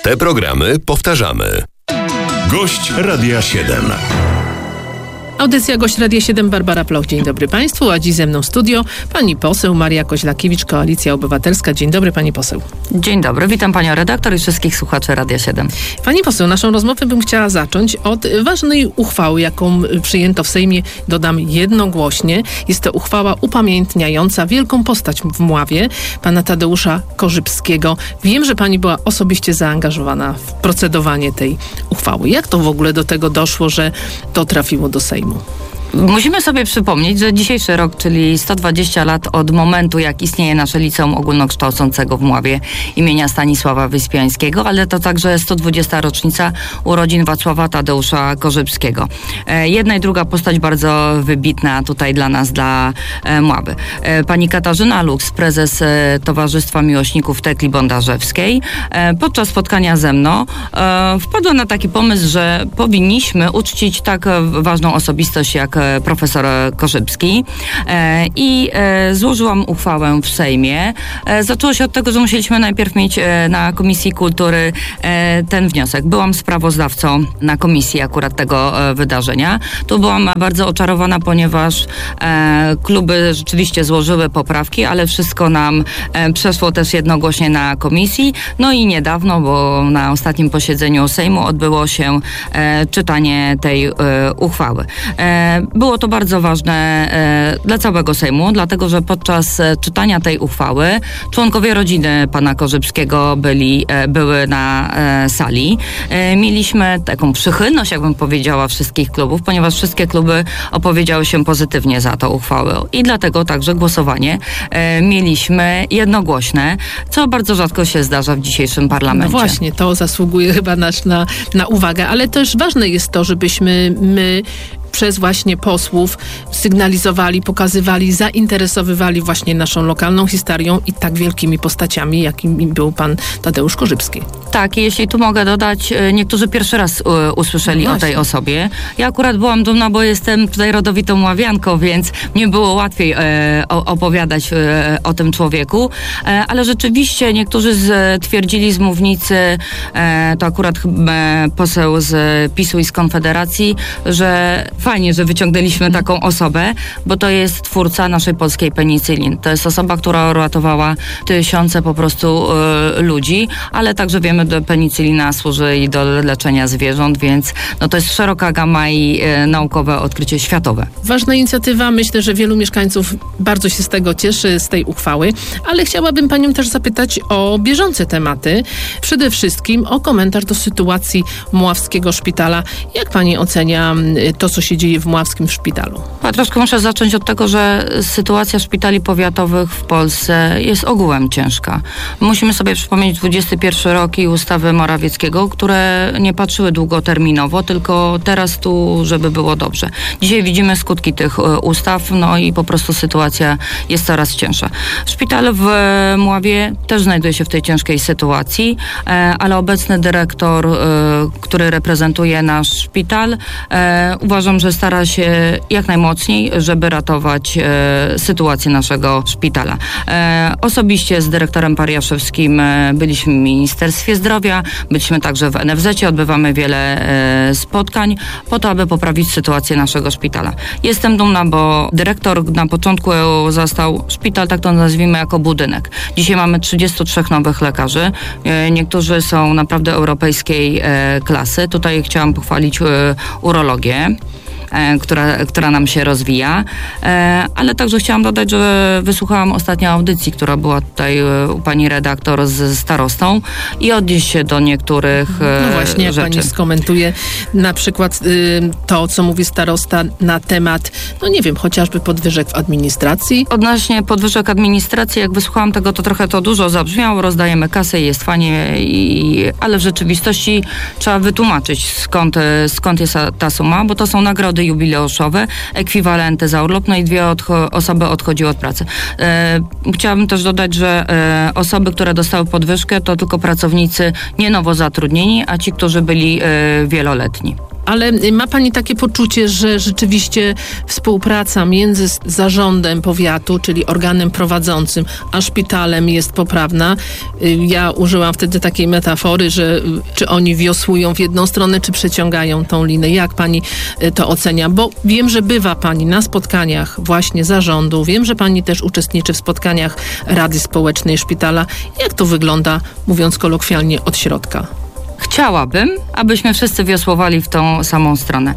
Te programy powtarzamy. Gość Radia 7. Audycja Gość Radia 7, Barbara Ploch. Dzień dobry Państwu, a dziś ze mną w studio pani poseł Maria Koźlakiewicz, Koalicja Obywatelska. Dzień dobry pani poseł. Dzień dobry, witam panią redaktor i wszystkich słuchaczy Radia 7. Pani poseł, naszą rozmowę bym chciała zacząć od ważnej uchwały, jaką przyjęto w Sejmie, dodam jednogłośnie. Jest to uchwała upamiętniająca wielką postać w Mławie, pana Tadeusza Korzybskiego. Wiem, że pani była osobiście zaangażowana w procedowanie tej uchwały. Jak to w ogóle do tego doszło, że to trafiło do Sejmu? Musimy sobie przypomnieć, że dzisiejszy rok, czyli 120 lat od momentu, jak istnieje nasze Liceum Ogólnokształcącego w Mławie imienia Stanisława Wyspiańskiego, ale to także 120 rocznica urodzin Wacława Tadeusza Korzybskiego. Jedna i druga postać bardzo wybitna tutaj dla nas, dla Mławy. Pani Katarzyna Lux, prezes Towarzystwa Miłośników Tekli Bondarzewskiej, podczas spotkania ze mną wpadła na taki pomysł, że powinniśmy uczcić tak ważną osobistość jak profesor Korzybski i złożyłam uchwałę w Sejmie. Zaczęło się od tego, że musieliśmy najpierw mieć na Komisji Kultury ten wniosek. Byłam sprawozdawcą na komisji akurat tego wydarzenia. Tu byłam bardzo oczarowana, ponieważ kluby rzeczywiście złożyły poprawki, ale wszystko nam przeszło też jednogłośnie na komisji. No i niedawno, bo na ostatnim posiedzeniu Sejmu odbyło się czytanie tej uchwały. Było to bardzo ważne dla całego Sejmu, dlatego że podczas czytania tej uchwały członkowie rodziny pana Korzybskiego były na sali. Mieliśmy taką przychylność, jakbym powiedziała, wszystkich klubów, ponieważ wszystkie kluby opowiedziały się pozytywnie za tą uchwałę i dlatego także głosowanie mieliśmy jednogłośne, co bardzo rzadko się zdarza w dzisiejszym parlamencie. No właśnie, to zasługuje chyba na uwagę, ale też ważne jest to, żebyśmy my przez właśnie posłów sygnalizowali, pokazywali, zainteresowywali właśnie naszą lokalną historią i tak wielkimi postaciami, jakimi był pan Tadeusz Korzybski. Tak, i jeśli tu mogę dodać, niektórzy pierwszy raz usłyszeli o tej osobie. Ja akurat byłam dumna, bo jestem tutaj rodowitą Mławianką, więc mnie było łatwiej opowiadać o tym człowieku, ale rzeczywiście niektórzy twierdzili z mównicy, to akurat poseł z PiS-u i z Konfederacji, że fajnie, że wyciągnęliśmy taką osobę, bo to jest twórca naszej polskiej penicylin. To jest osoba, która uratowała tysiące po prostu ludzi, ale także wiemy, że penicylina służy i do leczenia zwierząt, więc no to jest szeroka gama i naukowe odkrycie światowe. Ważna inicjatywa. Myślę, że wielu mieszkańców bardzo się z tego cieszy, z tej uchwały, ale chciałabym panią też zapytać o bieżące tematy. Przede wszystkim o komentarz do sytuacji Mławskiego Szpitala. Jak pani ocenia to, co się dzieje w Mławskim Szpitalu? Ja troszkę muszę zacząć od tego, że sytuacja szpitali powiatowych w Polsce jest ogółem ciężka. Musimy sobie przypomnieć 21 rok i ustawy Morawieckiego, które nie patrzyły długoterminowo, tylko teraz tu, żeby było dobrze. Dzisiaj widzimy skutki tych ustaw, no i po prostu sytuacja jest coraz cięższa. Szpital w Mławie też znajduje się w tej ciężkiej sytuacji, ale obecny dyrektor, który reprezentuje nasz szpital, uważam, że stara się jak najmocniej, żeby ratować sytuację naszego szpitala. Osobiście z dyrektorem Pariaszewskim byliśmy w Ministerstwie Zdrowia, byliśmy także w NFZ-cie, odbywamy wiele spotkań po to, aby poprawić sytuację naszego szpitala. Jestem dumna, bo dyrektor na początku zastał szpital, tak to nazwijmy, jako budynek. Dzisiaj mamy 33 nowych lekarzy. Niektórzy są naprawdę europejskiej klasy. Tutaj chciałam pochwalić urologię, która nam się rozwija, ale także chciałam dodać, że wysłuchałam ostatnio audycji, która była tutaj u pani redaktor z starostą i odnieść się do niektórych No właśnie, jak rzeczy. pani skomentuje na przykład to, co mówi starosta na temat, no nie wiem, chociażby podwyżek w administracji? Odnośnie podwyżek administracji, jak wysłuchałam tego, to trochę to dużo zabrzmiało, rozdajemy kasę i jest fajnie, ale w rzeczywistości trzeba wytłumaczyć, skąd jest ta suma, bo to są nagrody jubileuszowe, ekwiwalenty za urlop, no i 2 osoby odchodziły od pracy. Chciałabym też dodać, że osoby, które dostały podwyżkę, to tylko pracownicy nie nowo zatrudnieni, a ci, którzy byli wieloletni. ale ma pani takie poczucie, że rzeczywiście współpraca między zarządem powiatu, czyli organem prowadzącym, a szpitalem jest poprawna? Ja użyłam wtedy takiej metafory, że czy oni wiosłują w jedną stronę, czy przeciągają tą linę. Jak pani to ocenia? Bo wiem, że bywa pani na spotkaniach właśnie zarządu. Wiem, że pani też uczestniczy w spotkaniach Rady Społecznej Szpitala. Jak to wygląda, mówiąc kolokwialnie, od środka? Chciałabym, abyśmy wszyscy wiosłowali w tą samą stronę.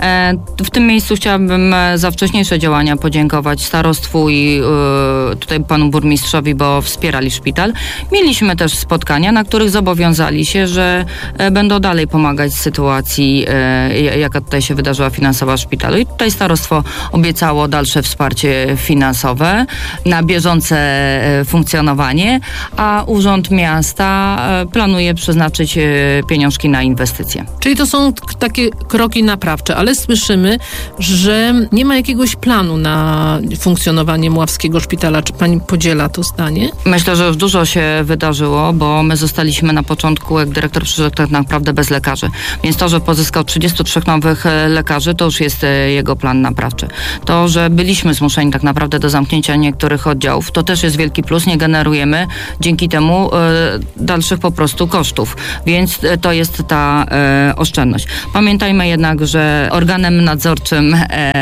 W tym miejscu chciałabym za wcześniejsze działania podziękować starostwu i tutaj panu burmistrzowi, bo wspierali szpital. Mieliśmy też spotkania, na których zobowiązali się, że będą dalej pomagać w sytuacji, jaka tutaj się wydarzyła finansowa szpitalu. I tutaj starostwo obiecało dalsze wsparcie finansowe na bieżące funkcjonowanie, a Urząd Miasta planuje przeznaczyć pieniążki na inwestycje. Czyli to są takie kroki naprawcze, ale słyszymy, że nie ma jakiegoś planu na funkcjonowanie Mławskiego Szpitala. Czy pani podziela to zdanie? Myślę, że już dużo się wydarzyło, bo my zostaliśmy na początku, jak dyrektor przyszedł, tak naprawdę bez lekarzy. Więc to, że pozyskał 33 nowych lekarzy, to już jest jego plan naprawczy. To, że byliśmy zmuszeni tak naprawdę do zamknięcia niektórych oddziałów, to też jest wielki plus. Nie generujemy dzięki temu dalszych po prostu kosztów. Więc to jest ta oszczędność. Pamiętajmy jednak, że organem nadzorczym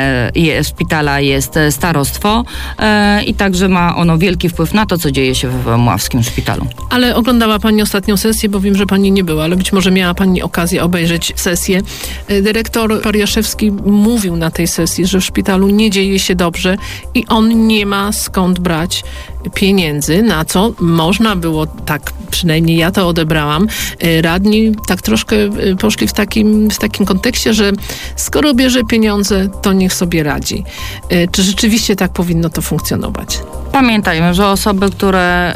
szpitala jest starostwo i także ma ono wielki wpływ na to, co dzieje się w Mławskim Szpitalu. Ale oglądała pani ostatnią sesję, bo wiem, że pani nie była, ale być może miała pani okazję obejrzeć sesję. Dyrektor Pariaszewski mówił na tej sesji, że w szpitalu nie dzieje się dobrze i on nie ma skąd brać pieniędzy, na co można było, tak przynajmniej ja to odebrałam, radni tak troszkę poszli w takim kontekście, że skoro bierze pieniądze, to niech sobie radzi. Czy rzeczywiście tak powinno to funkcjonować? Pamiętajmy, że osoby, które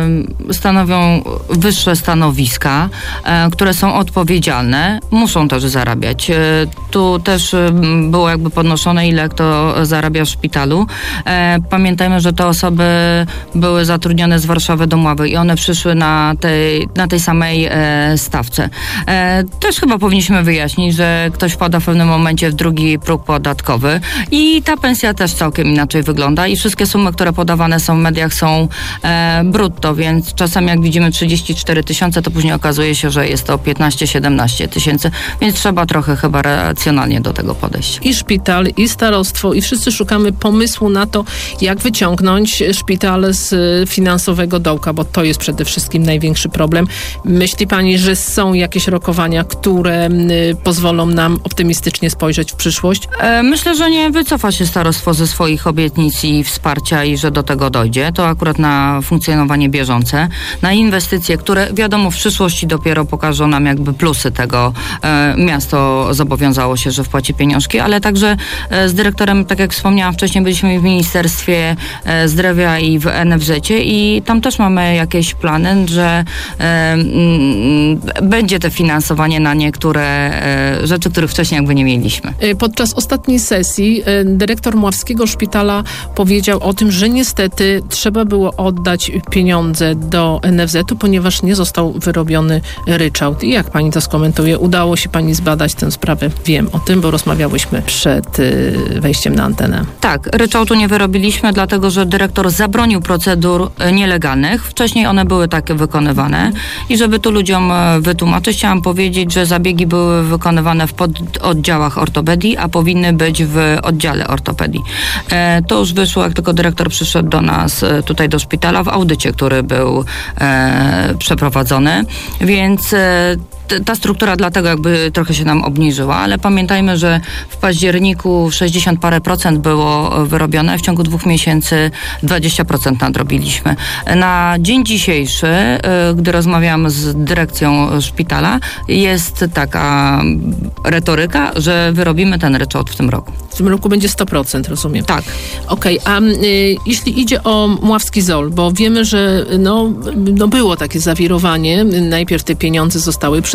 stanowią wyższe stanowiska, które są odpowiedzialne, muszą też zarabiać. Tu też było jakby podnoszone, ile kto zarabia w szpitalu. Pamiętajmy, że te osoby były zatrudnione z Warszawy do Mławy i one przyszły na tej samej stawce. Też chyba powinniśmy wyjaśnić, że ktoś wpada w pewnym momencie w drugi próg podatkowy i ta pensja też całkiem inaczej wygląda i wszystkie sumy, które podawane są w mediach, są brutto, więc czasem jak widzimy 34 000, to później okazuje się, że jest to 15-17 tysięcy, więc trzeba trochę chyba racjonalnie do tego podejść. I szpital, i starostwo, i wszyscy szukamy pomysłu na to, jak wyciągnąć szpital z finansowego dołka, bo to jest przede wszystkim największy problem. Myśli pani, że są jakieś rokowania, które pozwolą nam optymistycznie spojrzeć w przyszłość? Myślę, że nie wycofa się starostwo ze swoich obietnic i wsparcia i że do tego dojdzie. To akurat na funkcjonowanie bieżące, na inwestycje, które wiadomo w przyszłości dopiero pokażą nam jakby plusy tego. Miasto zobowiązało się, że wpłaci pieniążki, ale także z dyrektorem, tak jak wspomniałam wcześniej, byliśmy w Ministerstwie Zdrowia i w NFZ-cie i tam też mamy jakieś plany, że będzie to finansowanie na niektóre rzeczy, których wcześniej jakby nie mieliśmy. Podczas ostatniej sesji dyrektor Mławskiego Szpitala powiedział o tym, że niestety trzeba było oddać pieniądze do NFZ-u, ponieważ nie został wyrobiony ryczałt. I jak pani to skomentuje? Udało się pani zbadać tę sprawę? Wiem o tym, bo rozmawiałyśmy przed wejściem na antenę. Tak, ryczałtu nie wyrobiliśmy, dlatego że dyrektor zabronił procedur nielegalnych. Wcześniej one były takie wykonywane i żeby tu ludziom wytłumaczyć, chciałam powiedzieć, że zabiegi były wykonywane w pododdziałach ortopedii, a powinny być w oddziale ortopedii. To już wyszło, jak tylko dyrektor przyszedł do nas tutaj do szpitala w audycie, który był przeprowadzony, więc ta struktura dlatego jakby trochę się nam obniżyła, ale pamiętajmy, że w październiku 60 parę procent było wyrobione, w ciągu 2 miesięcy 20% nadrobiliśmy. Na dzień dzisiejszy, gdy rozmawiałam z dyrekcją szpitala, jest taka retoryka, że wyrobimy ten ryczałt w tym roku. W tym roku będzie 100%, rozumiem. Tak. Okej, a jeśli idzie o Mławski ZOL, bo wiemy, że było takie zawirowanie, najpierw te pieniądze zostały przyznane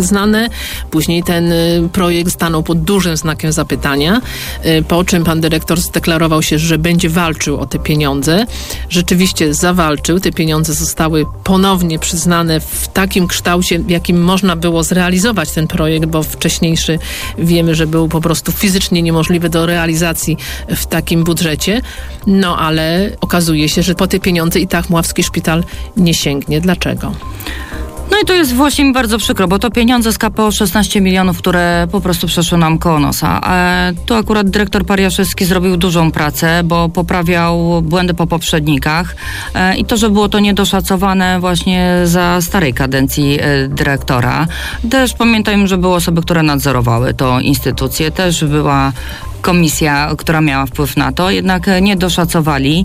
przyznane. Później ten projekt stanął pod dużym znakiem zapytania, po czym pan dyrektor zdeklarował się, że będzie walczył o te pieniądze. Rzeczywiście zawalczył. Te pieniądze zostały ponownie przyznane w takim kształcie, w jakim można było zrealizować ten projekt, bo wcześniejszy wiemy, że był po prostu fizycznie niemożliwy do realizacji w takim budżecie. No ale okazuje się, że po te pieniądze i tak Mławski Szpital nie sięgnie. Dlaczego? No i to jest właśnie mi bardzo przykro, bo to pieniądze z KPO 16 milionów, które po prostu przeszły nam koło nosa. Tu akurat dyrektor Pariaszewski zrobił dużą pracę, bo poprawiał błędy po poprzednikach i to, że było to niedoszacowane właśnie za starej kadencji dyrektora. Też pamiętajmy, że były osoby, które nadzorowały tą instytucję, też była komisja, która miała wpływ na to, jednak nie doszacowali.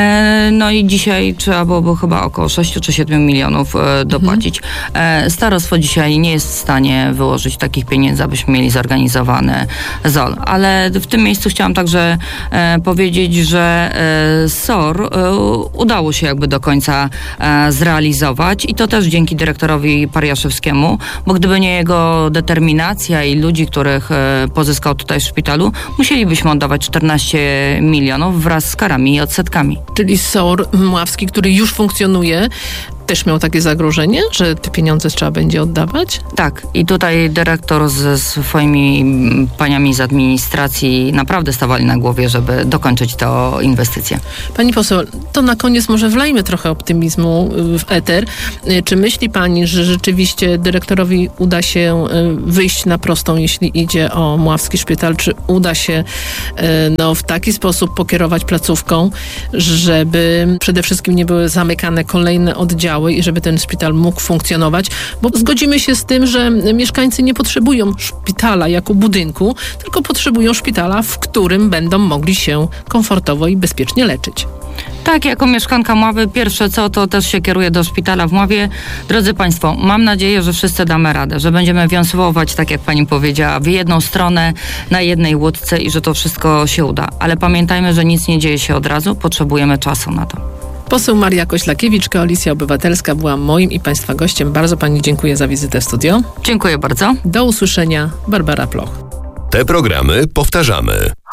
No i dzisiaj trzeba byłoby chyba około 6 czy 7 milionów dopłacić. Starostwo dzisiaj nie jest w stanie wyłożyć takich pieniędzy, abyśmy mieli zorganizowany ZOL. Ale w tym miejscu chciałam także powiedzieć, że SOR udało się jakby do końca zrealizować i to też dzięki dyrektorowi Pariaszewskiemu, bo gdyby nie jego determinacja i ludzi, których pozyskał tutaj w szpitalu, musielibyśmy oddawać 14 milionów wraz z karami i odsetkami. Czyli SOR Mławski, który już funkcjonuje, też miał takie zagrożenie, że te pieniądze trzeba będzie oddawać? Tak. I tutaj dyrektor ze swoimi paniami z administracji naprawdę stawali na głowie, żeby dokończyć tę inwestycję. Pani poseł, to na koniec może wlejmy trochę optymizmu w eter. Czy myśli pani, że rzeczywiście dyrektorowi uda się wyjść na prostą, jeśli idzie o Mławski Szpital? Czy uda się w taki sposób pokierować placówką, żeby przede wszystkim nie były zamykane kolejne oddziały i żeby ten szpital mógł funkcjonować? Bo zgodzimy się z tym, że mieszkańcy nie potrzebują szpitala jako budynku, tylko potrzebują szpitala, w którym będą mogli się komfortowo i bezpiecznie leczyć. Tak, jako mieszkanka Mławy, pierwsze co, to też się kieruję do szpitala w Mławie. Drodzy Państwo, mam nadzieję, że wszyscy damy radę, że będziemy wiosłować, tak jak Pani powiedziała, w jedną stronę, na jednej łódce i że to wszystko się uda. Ale pamiętajmy, że nic nie dzieje się od razu, potrzebujemy czasu na to. Poseł Maria Koślakiewicz, Koalicja Obywatelska, była moim i Państwa gościem. Bardzo Pani dziękuję za wizytę w studio. Dziękuję bardzo. Do usłyszenia. Barbara Ploch. Te programy powtarzamy.